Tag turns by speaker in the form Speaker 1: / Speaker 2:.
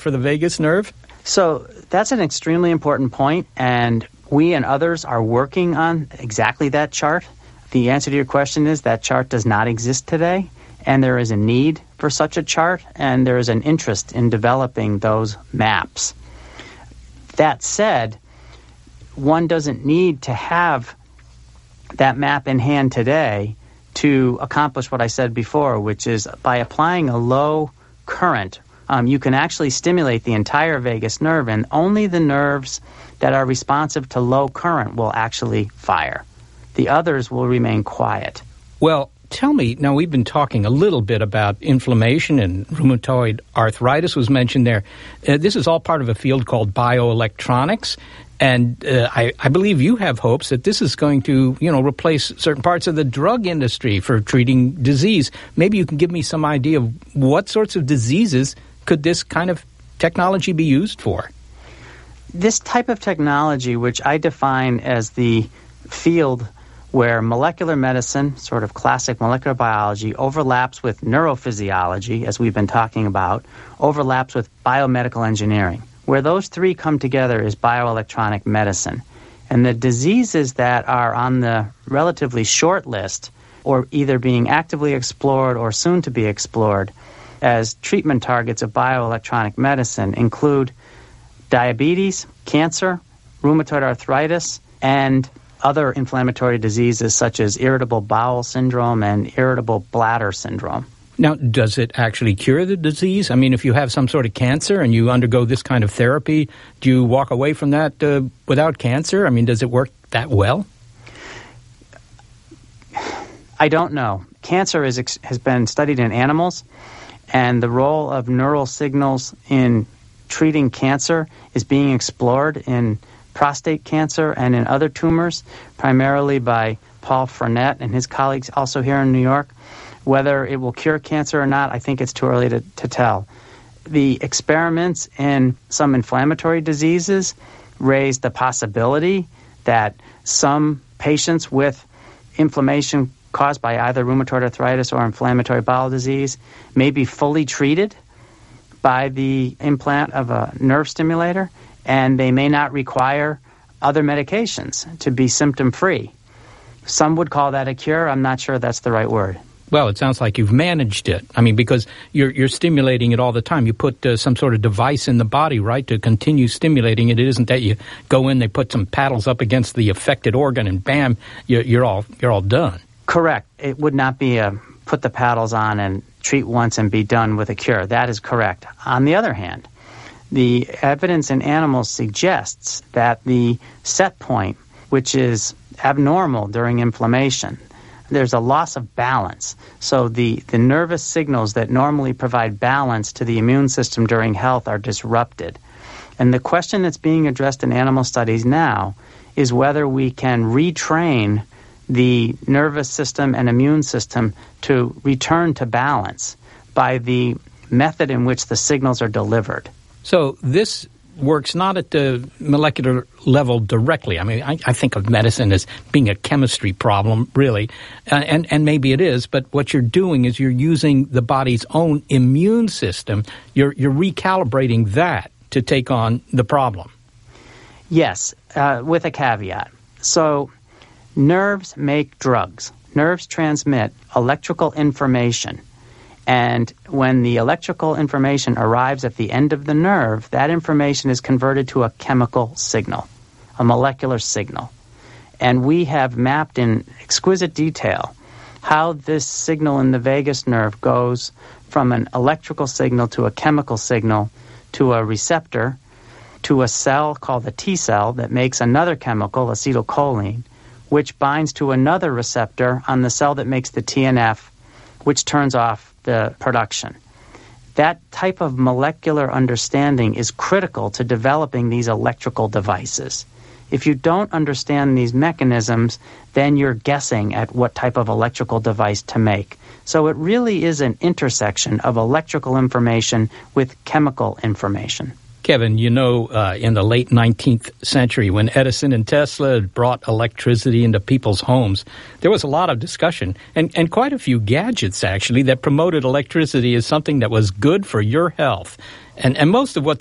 Speaker 1: for the vagus nerve?
Speaker 2: So that's an extremely important point, and we and others are working on exactly that chart. The answer to your question is that chart does not exist today, and there is a need for such a chart, and there is an interest in developing those maps. That said, one doesn't need to have that map in hand today to accomplish what I said before, which is by applying a low current, you can actually stimulate the entire vagus nerve, and only the nerves that are responsive to low current will actually fire. The others will remain quiet.
Speaker 1: Well, tell me, now we've been talking a little bit about inflammation, and rheumatoid arthritis was mentioned there. This is all part of a field called bioelectronics, and I believe you have hopes that this is going to, replace certain parts of the drug industry for treating disease. Maybe you can give me some idea of what sorts of diseases could this kind of technology be used for?
Speaker 2: This type of technology, which I define as the field where molecular medicine, sort of classic molecular biology, overlaps with neurophysiology, as we've been talking about, overlaps with biomedical engineering. Where those three come together is bioelectronic medicine. And the diseases that are on the relatively short list, or either being actively explored or soon to be explored as treatment targets of bioelectronic medicine, include diabetes, cancer, rheumatoid arthritis, and other inflammatory diseases such as irritable bowel syndrome and irritable bladder syndrome.
Speaker 1: Now, does it actually cure the disease? I mean, if you have some sort of cancer and you undergo this kind of therapy, do you walk away from that without cancer? I mean, does it work that well?
Speaker 2: I don't know. Cancer has been studied in animals, and the role of neural signals in treating cancer is being explored in prostate cancer and in other tumors, primarily by Paul Frenette and his colleagues also here in New York. Whether it will cure cancer or not, I think it's too early to tell. The experiments in some inflammatory diseases raise the possibility that some patients with inflammation caused by either rheumatoid arthritis or inflammatory bowel disease may be fully treated by the implant of a nerve stimulator, and they may not require other medications to be symptom-free. Some would call that a cure. I'm not sure that's the right word.
Speaker 1: Well, it sounds like you've managed it. I mean, because you're stimulating it all the time. You put some sort of device in the body, right, to continue stimulating it. It isn't that you go in, they put some paddles up against the affected organ, and bam, you're all done.
Speaker 2: Correct. It would not be a put the paddles on and treat once and be done with a cure. That is correct. On the other hand, the evidence in animals suggests that the set point, which is abnormal during inflammation, there's a loss of balance. So the nervous signals that normally provide balance to the immune system during health are disrupted. And the question that's being addressed in animal studies now is whether we can retrain the nervous system and immune system to return to balance by the method in which the signals are delivered.
Speaker 1: So this works not at the molecular level directly. I mean, I think of medicine as being a chemistry problem, really, and maybe it is, but what you're doing is you're using the body's own immune system. You're recalibrating that to take on the problem.
Speaker 2: Yes, with a caveat. So nerves make drugs. Nerves transmit electrical information. And when the electrical information arrives at the end of the nerve, that information is converted to a chemical signal, a molecular signal. And we have mapped in exquisite detail how this signal in the vagus nerve goes from an electrical signal to a chemical signal to a receptor to a cell called the T cell that makes another chemical, acetylcholine, which binds to another receptor on the cell that makes the TNF, which turns off the production. That type of molecular understanding is critical to developing these electrical devices. If you don't understand these mechanisms, then you're guessing at what type of electrical device to make. So it really is an intersection of electrical information with chemical information.
Speaker 1: Kevin, in the late 19th century, when Edison and Tesla brought electricity into people's homes, there was a lot of discussion and quite a few gadgets, actually, that promoted electricity as something that was good for your health. And most of what